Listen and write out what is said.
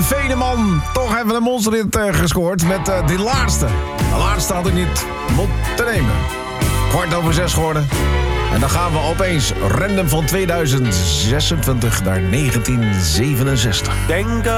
Veneman toch even een monsterhit gescoord met die laatste. De laatste had ik niet moeten nemen. 5:15 geworden. En dan gaan we opeens random van 2026 naar 1967. Denk